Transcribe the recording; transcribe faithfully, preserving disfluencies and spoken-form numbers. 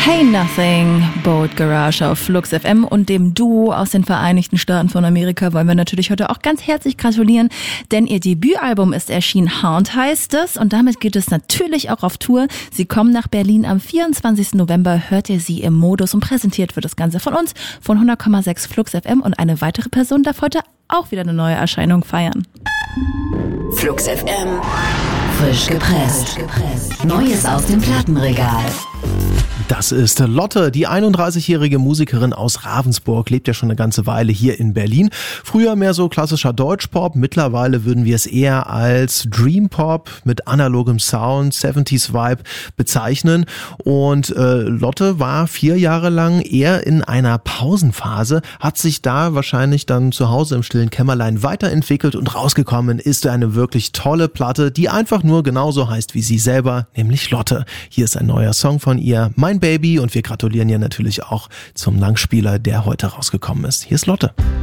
Hey Nothing, Boat Garage auf Flux F M und dem Duo aus den Vereinigten Staaten von Amerika wollen wir natürlich heute auch ganz herzlich gratulieren, denn ihr Debütalbum ist erschienen, Hound heißt es, und damit geht es natürlich auch auf Tour. Sie kommen nach Berlin am vierundzwanzigsten November, hört ihr sie im Modus und präsentiert wird das Ganze von uns, von hundert Komma sechs Flux F M, und eine weitere Person darf heute auch wieder eine neue Erscheinung feiern. Flux F M, frisch gepresst. Neues aus dem Plattenregal. Das ist Lotte, die einunddreißigjährige Musikerin aus Ravensburg, lebt ja schon eine ganze Weile hier in Berlin. Früher mehr so klassischer Deutschpop, mittlerweile würden wir es eher als Dreampop mit analogem Sound, siebziger Vibe bezeichnen. Und äh, Lotte war vier Jahre lang eher in einer Pausenphase, hat sich da wahrscheinlich dann zu Hause im stillen Kämmerlein weiterentwickelt und rausgekommen ist eine wirklich tolle Platte, die einfach nur genauso heißt wie sie selber, nämlich Lotte. Hier ist ein neuer Song von ihr, Mein Baby, und wir gratulieren ihr natürlich auch zum Langspieler, der heute rausgekommen ist. Hier ist Lotte.